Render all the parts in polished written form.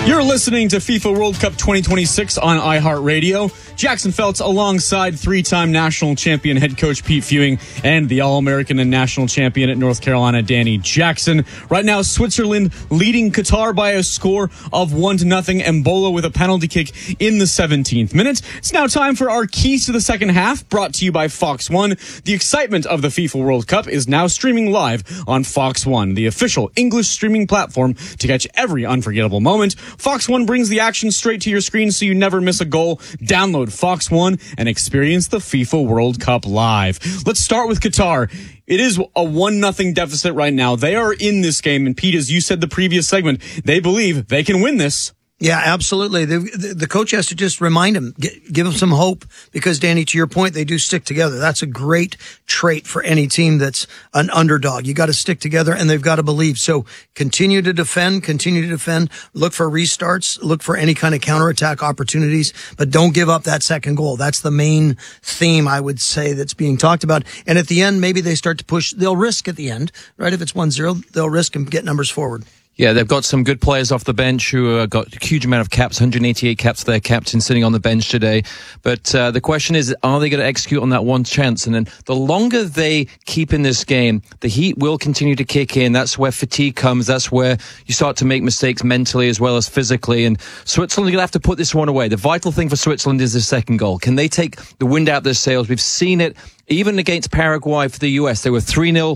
You're listening to FIFA World Cup 2026 on iHeartRadio. Jackson Feltz alongside three-time national champion head coach Pete Fewing and the All-American and national champion at North Carolina, Danny Jackson. Right now, Switzerland leading Qatar by a score of 1-0. Embolo with a penalty kick in the 17th minute. It's now time for our keys to the second half, brought to you by Fox One. The excitement of the FIFA World Cup is now streaming live on Fox One, the official English streaming platform to catch every unforgettable moment. Fox One brings the action straight to your screen so you never miss a goal. Download Fox One and experience the FIFA World Cup live. Let's start with Qatar. It is a 1-0 deficit right now. They are in this game, and Pete, as you said the previous segment, they believe they can win this. Yeah, absolutely. The coach has to just remind him, give him some hope, because, Danny, to your point, they do stick together. That's a great trait for any team that's an underdog. You got to stick together, and they've got to believe. So continue to defend, look for restarts, look for any kind of counterattack opportunities, but don't give up that second goal. That's the main theme, I would say, that's being talked about. And at the end, maybe they start to push. They'll risk at the end, right? If it's 1-0, they'll risk and get numbers forward. Yeah, they've got some good players off the bench who got a huge amount of caps, 188 caps for their captain sitting on the bench today. But the question is, are they going to execute on that one chance? And then the longer they keep in this game, the heat will continue to kick in. That's where fatigue comes. That's where you start to make mistakes mentally as well as physically. And Switzerland are going to have to put this one away. The vital thing for Switzerland is the second goal. Can they take the wind out of their sails? We've seen it even against Paraguay for the US. They were 3-0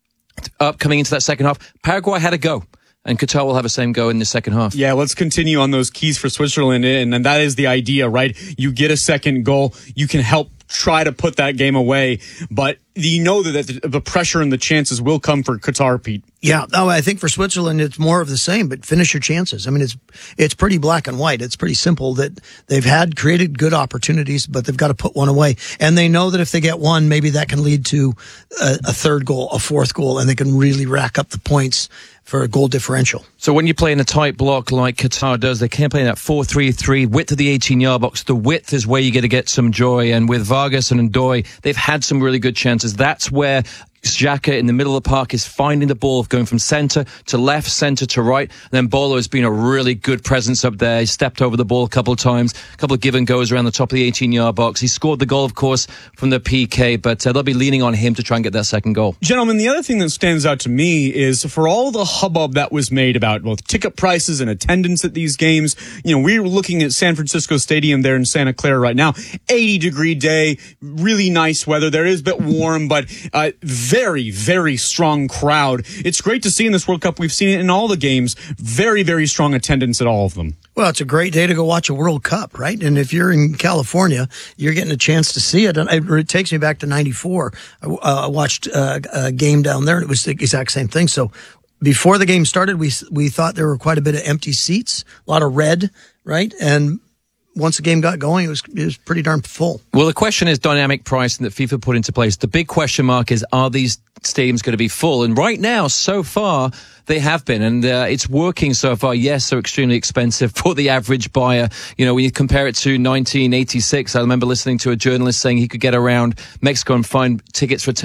up coming into that second half. Paraguay had a go. And Qatar will have the same go in the second half. Yeah, let's continue on those keys for Switzerland. And that is the idea, right? You get a second goal. You can help try to put that game away. But you know that the pressure and the chances will come for Qatar, Pete. Yeah, no, I think for Switzerland, it's more of the same, but finish your chances. I mean, it's pretty black and white. It's pretty simple that they've created good opportunities, but they've got to put one away. And they know that if they get one, maybe that can lead to a third goal, a fourth goal, and they can really rack up the points for a goal differential. So when you play in a tight block like Qatar does, they can't play in that 4-3-3, width of the 18-yard box. The width is where you get some joy. And with Vargas and Ndoye, they've had some really good chances. That's where Xhaka in the middle of the park is finding the ball, going from centre to left, centre to right. And then Bolo has been a really good presence up there. He stepped over the ball a couple of times, a couple of give and goes around the top of the 18-yard box. He scored the goal, of course, from the PK, but they'll be leaning on him to try and get that second goal. Gentlemen, the other thing that stands out to me is for all the hubbub that was made about both ticket prices and attendance at these games, we're looking at San Francisco Stadium there in Santa Clara right now, 80-degree day, really nice weather. There is a bit warm, but very, very strong crowd. It's great to see in this World Cup. We've seen it in all the games. Very, very strong attendance at all of them. Well, it's a great day to go watch a World Cup, right? And if you're in California, you're getting a chance to see it. And it takes me back to 94. I watched a game down there, and it was the exact same thing. So before the game started, we thought there were quite a bit of empty seats, a lot of red, right? And once the game got going, it was pretty darn full. Well, the question is dynamic pricing that FIFA put into place. The big question mark is, are these stadiums going to be full? And right now, so far, they have been, and it's working so far. Yes, they're extremely expensive for the average buyer. When you compare it to 1986, I remember listening to a journalist saying he could get around Mexico and find tickets for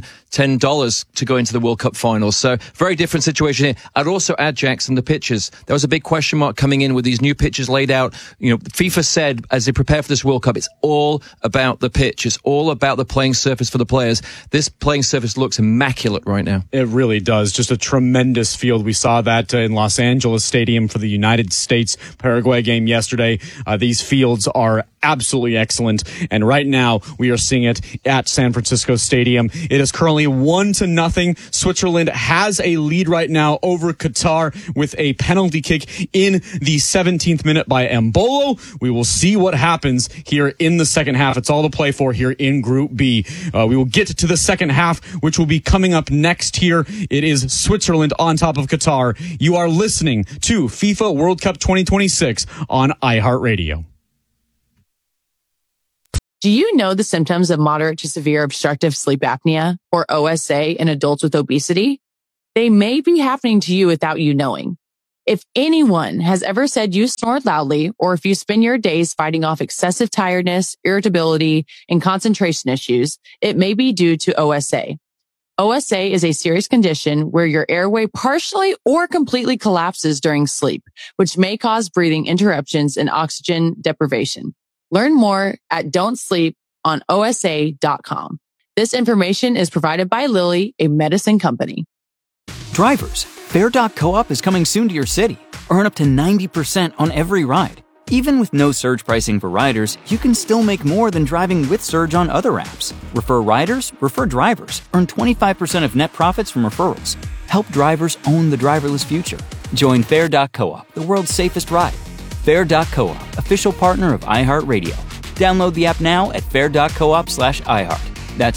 $10 to go into the World Cup final. So very different situation here. I'd also add, Jackson, the pitches. There was a big question mark coming in with these new pitches laid out. FIFA said as they prepare for this World Cup, it's all about the pitch. It's all about the playing surface for the players. This playing surface looks immaculate right now. It really does. Just a tremendous field. We saw that in Los Angeles Stadium for the United States Paraguay game yesterday. These fields are absolutely excellent. And right now we are seeing it at San Francisco Stadium. It is currently 1-0. Switzerland has a lead right now over Qatar with a penalty kick in the 17th minute by Embolo. We will see what happens here in the second half. It's all to play for here in Group B. We will get to the second half, which will be coming up next here. It is Switzerland on top of Qatar. You are listening to FIFA World Cup 2026 on iHeartRadio. Do you know the symptoms of moderate to severe obstructive sleep apnea, or OSA, in adults with obesity? They may be happening to you without you knowing. If anyone has ever said you snore loudly, or if you spend your days fighting off excessive tiredness, irritability, and concentration issues, it may be due to OSA. OSA is a serious condition where your airway partially or completely collapses during sleep, which may cause breathing interruptions and oxygen deprivation. Learn more at don'tsleeponosa.com. This information is provided by Lilly, a medicine company. Drivers, Fair.coop is coming soon to your city. Earn up to 90% on every ride. Even with no surge pricing for riders, you can still make more than driving with Surge on other apps. Refer riders, refer drivers. Earn 25% of net profits from referrals. Help drivers own the driverless future. Join Fair.coop, the world's safest ride. Fair.coop, official partner of iHeartRadio. Download the app now at fair.coop/iHeart. That's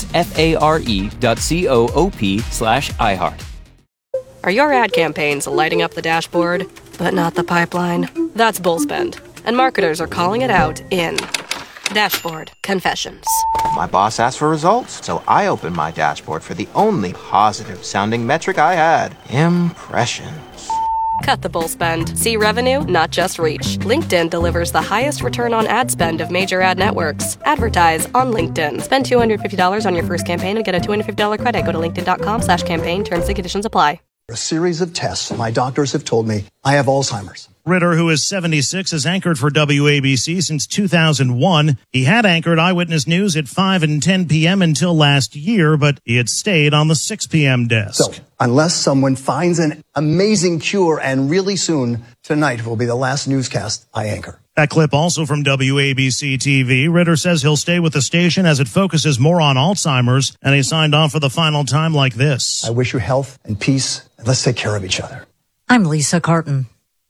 FARE.coop/iHeart. Are your ad campaigns lighting up the dashboard, but not the pipeline? That's Bullspend. And marketers are calling it out in Dashboard Confessions. My boss asked for results, so I opened my dashboard for the only positive-sounding metric I had: impressions. Cut the bull spend. See revenue, not just reach. LinkedIn delivers the highest return on ad spend of major ad networks. Advertise on LinkedIn. Spend $250 on your first campaign and get a $250 credit. Go to linkedin.com/campaign. Terms and conditions apply. A series of tests. My doctors have told me I have Alzheimer's. Ritter, who is 76, has anchored for WABC since 2001. He had anchored Eyewitness News at 5 and 10 p.m. until last year, but he had stayed on the 6 p.m. desk. So, unless someone finds an amazing cure, and really soon, tonight will be the last newscast I anchor. That clip also from WABC TV. Ritter says he'll stay with the station as it focuses more on Alzheimer's, and he signed on for the final time like this. I wish you health and peace, and let's take care of each other. I'm Lisa Carton.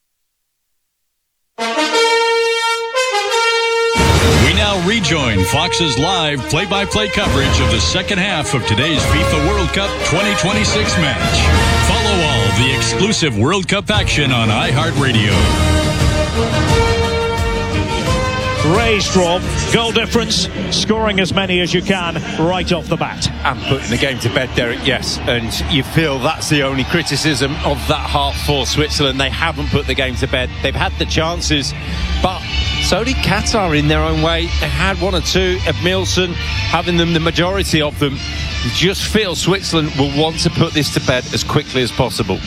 We now rejoin Fox's live play-by-play coverage of the second half of today's FIFA World Cup 2026 match. Follow all the exclusive World Cup action on iHeartRadio. Raised, Rob. Goal difference, scoring as many as you can right off the bat. And putting the game to bed, Derek, yes. And you feel that's the only criticism of that half for Switzerland. They haven't put the game to bed. They've had the chances, but so did Qatar in their own way. They had one or two. Emilson having them, the majority of them. You just feel Switzerland will want to put this to bed as quickly as possible.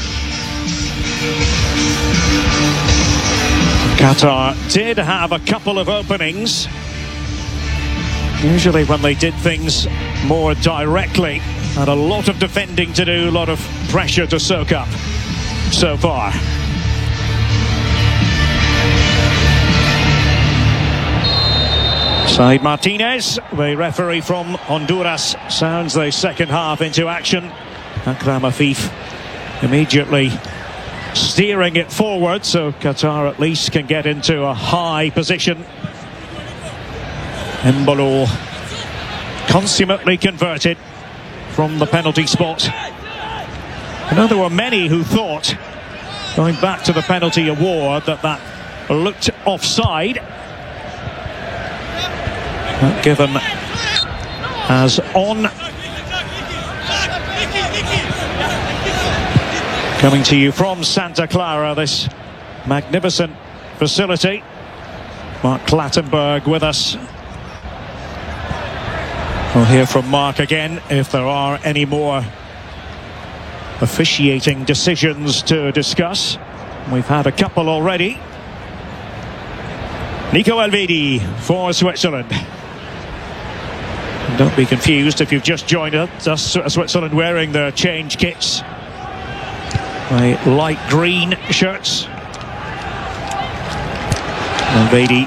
Qatar did have a couple of openings. Usually when they did things more directly, had a lot of defending to do, a lot of pressure to soak up so far. Said Martinez, the referee from Honduras, sounds the second half into action. Akram Afif immediately steering it forward, so Qatar at least can get into a high position. Embolo consummately converted from the penalty spot. I know there were many who thought, going back to the penalty award, that looked offside. But given as on. Coming to you from Santa Clara, this magnificent facility. Mark Clattenburg with us. We'll hear from Mark again if there are any more officiating decisions to discuss. We've had a couple already. Nico Elvedi for Switzerland. And don't be confused if you've just joined us. Switzerland wearing their change kits. Light green shirts. Elvedi.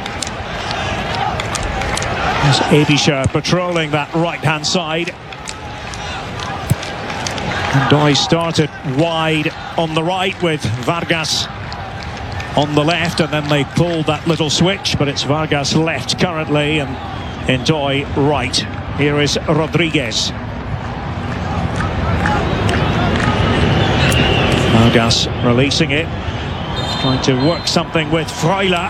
As Abisha patrolling that right-hand side. And Doi started wide on the right with Vargas on the left, and then they pulled that little switch, but it's Vargas left currently and Doi right. Here is Rodriguez. Vargas releasing it, trying to work something with Freuler.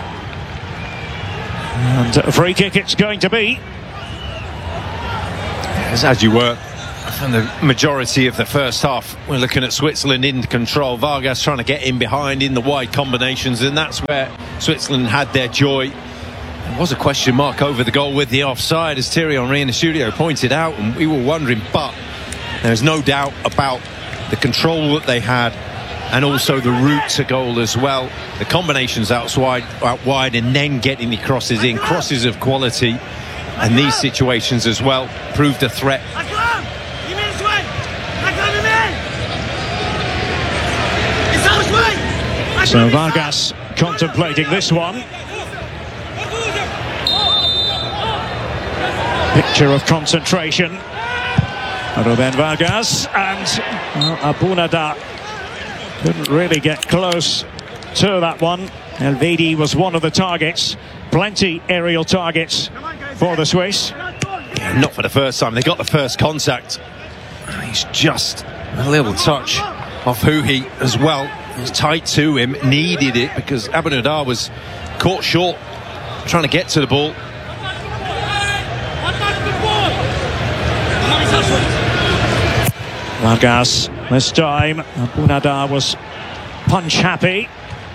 And a free kick it's going to be. As you were from the majority of the first half, we're looking at Switzerland in control. Vargas trying to get in behind in the wide combinations, and that's where Switzerland had their joy. There was a question mark over the goal with the offside, as Thierry Henry in the studio pointed out, and we were wondering, but There's no doubt about the control that they had, and also the route to goal as well. The combinations out wide, and then getting the crosses in, crosses of quality, and these situations as well proved a threat. So Vargas contemplating this one. Picture of concentration. Ruben Vargas, and Abunada couldn't really get close to that one. Elvedi was one of the targets. Plenty aerial targets for the Swiss. Yeah, not for the first time. They got the first contact. He's just a little touch off Huhi as well. He was tight to him, needed it because Abunada was caught short trying to get to the ball. Vargas this time. Abunada was punch happy.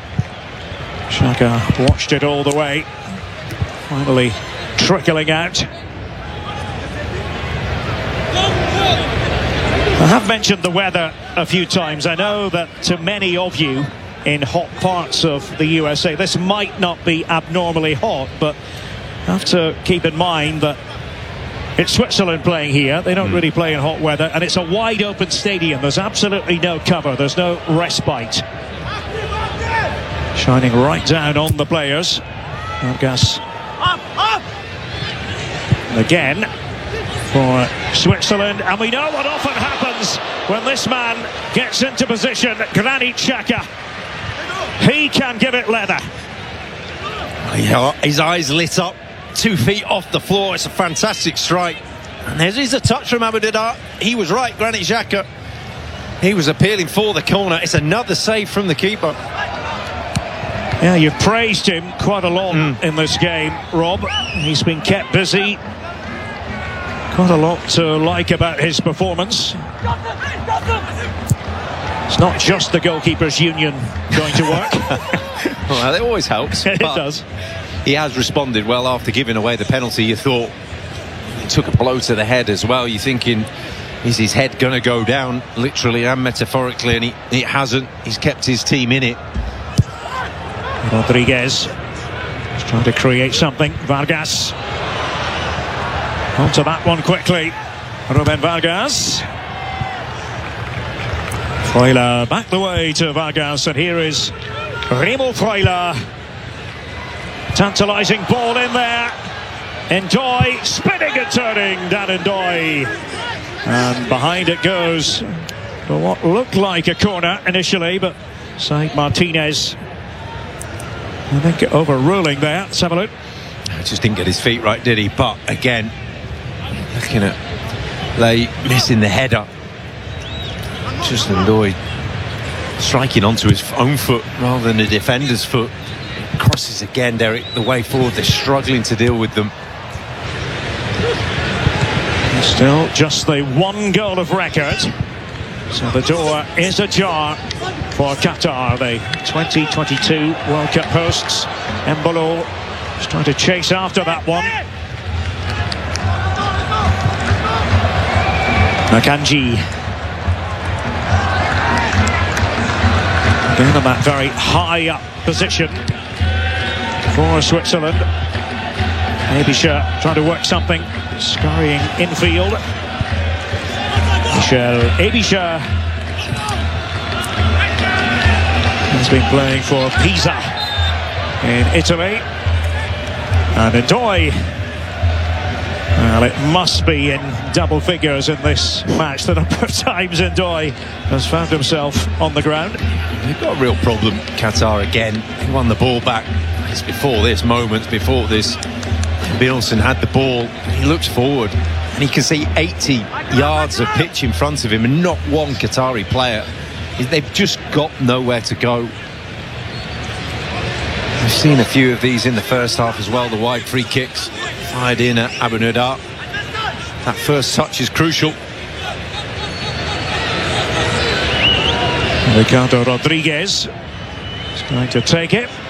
Xhaka watched it all the way, finally trickling out. I have mentioned the weather a few times. I know that to many of you in hot parts of the USA, this might not be abnormally hot, but have to keep in mind that it's Switzerland playing here. They don't really play in hot weather, and it's a wide open stadium. There's absolutely no cover. There's no respite. Shining right down on the players. Vargas again for Switzerland, and we know what often happens when this man gets into position. Granit Xhaka, he can give it leather. Yeah, his eyes lit up, 2 feet off the floor. It's a fantastic strike, and there's a touch from Abunada. He was right, Granit Xhaka. He was appealing for the corner. It's another save from the keeper. Yeah, you've praised him quite a lot in this game, Rob. He's been kept busy. Quite a lot to like about his performance. It's not just the goalkeepers' union going to work. Well, it always helps. It does. He has responded well after giving away the penalty. You thought he took a blow to the head as well. You're thinking, is his head going to go down, literally and metaphorically? And it hasn't. He's kept his team in it. Rodriguez is trying to create something. Vargas onto that one quickly. Ruben Vargas. Freuler back the way to Vargas, and here is Remo Freuler. Tantalising ball in there. N'Doye spinning and turning. Dan N'Doye, and behind it goes for what looked like a corner initially, but Said Martinez, I think, overruling there. Let's have a look. Just didn't get his feet right, did he? But again, looking at Lay missing the header. Just N'Doye striking onto his own foot rather than the defender's foot. Crosses again, Derek, the way forward. They're struggling to deal with them. Still just the one goal of record. So the door is ajar for Qatar, the 2022 World Cup hosts. Embolo is trying to chase after that one. Akanji. Again on that very high up position for Switzerland. Aebischer trying to work something, scurrying infield. Michel Aebischer has been playing for Pisa in Italy. And N'Doye, well, it must be in double figures in this match. The number of times N'Doye has found himself on the ground. They've got a real problem, Qatar, again. He won the ball back. It's before this, moments before this. Bielsen had the ball, he looks forward and he can see 80 yards of pitch in front of him and not one Qatari player. They've just got nowhere to go. We've seen a few of these in the first half as well, the wide free kicks fired in at Abunada. That first touch is crucial. Ricardo Rodriguez is going to take it.